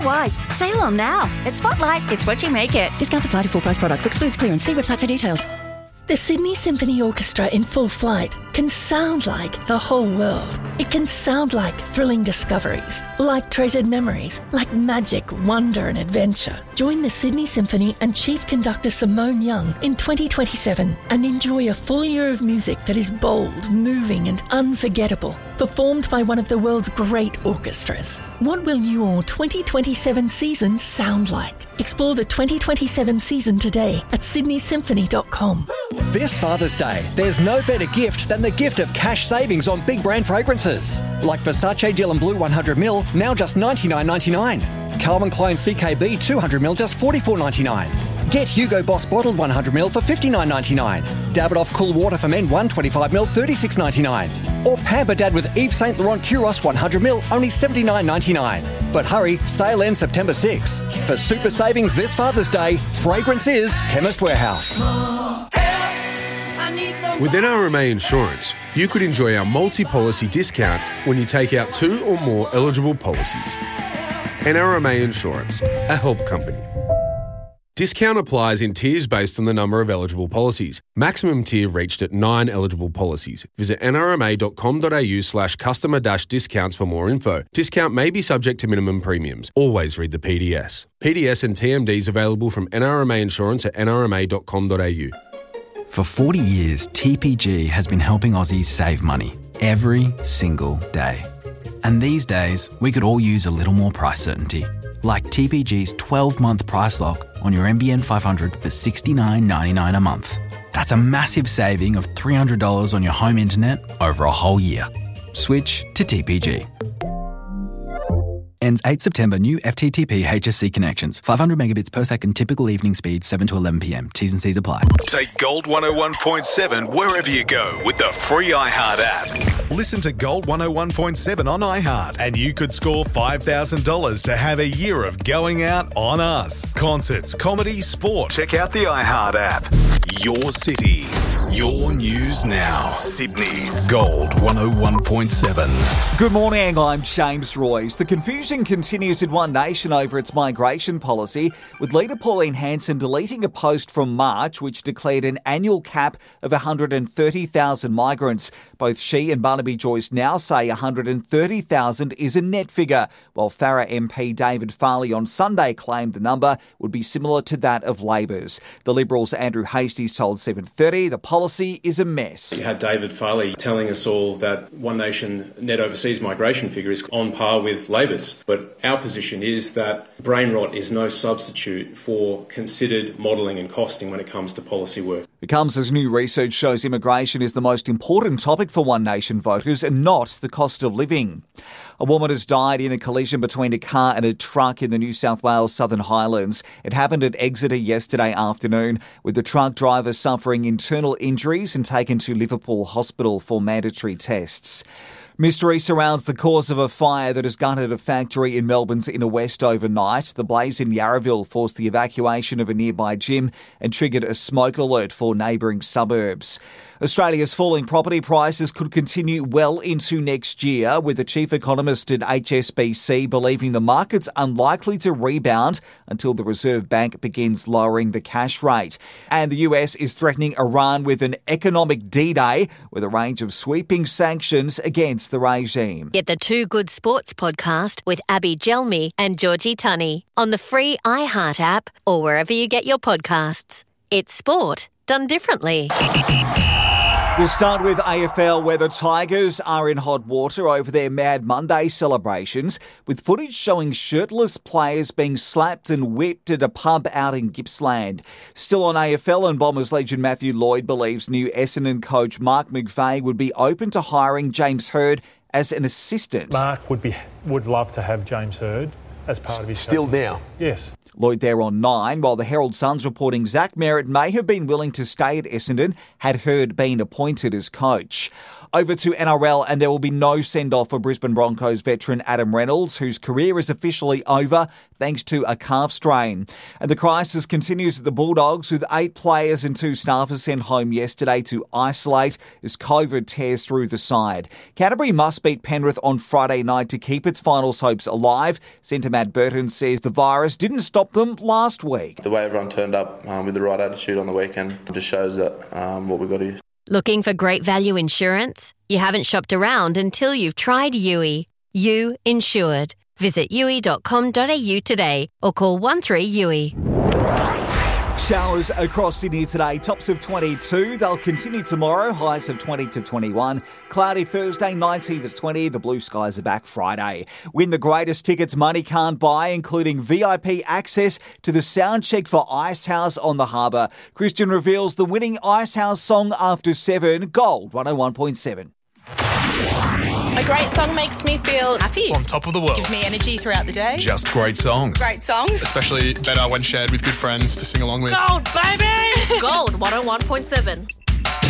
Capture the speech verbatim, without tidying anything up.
Why? Sale on now. At Spotlight, it's what you make it. Discounts apply to full price products. Excludes clearance. See website for details. The Sydney Symphony Orchestra in full flight can sound like the whole world. It can sound like thrilling discoveries, like treasured memories, like magic, wonder and adventure. Join the Sydney Symphony and Chief Conductor Simone Young in twenty twenty-seven and enjoy a full year of music that is bold, moving and unforgettable, performed by one of the world's great orchestras. What will your twenty twenty-seven season sound like? Explore the twenty twenty-seven season today at sydney symphony dot com. This Father's Day, there's no better gift than the gift of cash savings on big brand fragrances. Like Versace Dylan Blue one hundred milliliters, now just ninety-nine ninety-nine. Calvin Klein C K B two hundred milliliters, just forty-four ninety-nine. Get Hugo Boss Bottled one hundred milliliters for fifty-nine ninety-nine. Davidoff Cool Water for Men one hundred twenty-five milliliters, thirty-six ninety-nine. Or Pamper Dad with Yves Saint Laurent Kuros one hundred milliliters, only seventy-nine ninety-nine. But hurry, sale ends September sixth. For super savings this Father's Day, fragrance is Chemist Warehouse. With N R M A Insurance, you could enjoy our multi-policy discount when you take out two or more eligible policies. N R M A Insurance, a help company. Discount applies in tiers based on the number of eligible policies. Maximum tier reached at nine eligible policies. Visit n r m a dot com dot a u slash customer dash discounts for more info. Discount may be subject to minimum premiums. Always read the P D S. P D S and T M Ds available from N R M A Insurance at n r m a dot com dot a u. For forty years, T P G has been helping Aussies save money every single day. And these days, we could all use a little more price certainty. Like T P G's twelve-month price lock on your N B N five hundred for sixty-nine ninety-nine a month. That's a massive saving of three hundred dollars on your home internet over a whole year. Switch to T P G. Ends eighth September. New F T T P H S C connections. five hundred megabits per second. Typical evening speed seven to eleven p m. T's and C's apply. Take Gold one oh one point seven wherever you go with the free iHeart app. Listen to Gold one oh one point seven on iHeart and you could score five thousand dollars to have a year of going out on us. Concerts, comedy, sport. Check out the iHeart app. Your city. Your news now. Sydney's Gold one oh one point seven. Good morning, I'm James Royce. The confusion continues in One Nation over its migration policy, with leader Pauline Hanson deleting a post from March which declared an annual cap of one hundred thirty thousand migrants. Both she and Barnaby Joyce now say one hundred thirty thousand is a net figure, while Farrer M P David Farley on Sunday claimed the number would be similar to that of Labor's. The Liberals' Andrew Hastings told seven thirty the policy is a mess. You had David Farley telling us all that One Nation net overseas migration figure is on par with Labor's. But our position is that brain rot is no substitute for considered modelling and costing when it comes to policy work. It comes as new research shows immigration is the most important topic for One Nation voters and not the cost of living. A woman has died in a collision between a car and a truck in the New South Wales Southern Highlands. It happened at Exeter yesterday afternoon, with the truck driver suffering internal injuries and taken to Liverpool Hospital for mandatory tests. Mystery surrounds the cause of a fire that has gutted a factory in Melbourne's Inner West overnight. The blaze in Yarraville forced the evacuation of a nearby gym and triggered a smoke alert for neighbouring suburbs. Australia's falling property prices could continue well into next year, with the chief economist at H S B C believing the market's unlikely to rebound until the Reserve Bank begins lowering the cash rate. And the U S is threatening Iran with an economic D-Day with a range of sweeping sanctions against the regime. Get the Two Good Sports podcast with Abby Gelmi and Georgie Tunney on the free iHeart app or wherever you get your podcasts. It's sport done differently. We'll start with A F L, where the Tigers are in hot water over their Mad Monday celebrations, with footage showing shirtless players being slapped and whipped at a pub out in Gippsland. Still on A F L, and Bombers legend Matthew Lloyd believes new Essendon coach Mark McVeigh would be open to hiring James Hird as an assistant. Mark would be would love to have James Hird as part of his Still coaching. now? Yes. Lloyd there on nine, while the Herald Sun's reporting Zach Merritt may have been willing to stay at Essendon had Hird been appointed as coach. Over to N R L, and there will be no send-off for Brisbane Broncos veteran Adam Reynolds, whose career is officially over thanks to a calf strain. And the crisis continues at the Bulldogs, with eight players and two staffers sent home yesterday to isolate as COVID tears through the side. Canterbury must beat Penrith on Friday night to keep its finals hopes alive. Centre Matt Burton says the virus didn't stop them last week. The way everyone turned up um, with the right attitude on the weekend just shows that um, what we've got here. Looking for great value insurance? You haven't shopped around until you've tried U I. You Insured. Visit u i dot com dot a u today or call one three U I. Showers across Sydney today, tops of twenty-two. They'll continue tomorrow, highs of twenty to twenty-one. Cloudy Thursday, nineteen to twenty. The blue skies are back Friday. Win the greatest tickets money can't buy, including V I P access to the sound check for Icehouse on the Harbour. Christian reveals the winning Icehouse song after seven. Gold one oh one point seven. A great song makes me feel happy. On top of the world. Gives me energy throughout the day. Just great songs. Great songs. Especially better when shared with good friends to sing along with. Gold, baby! Gold one oh one point seven.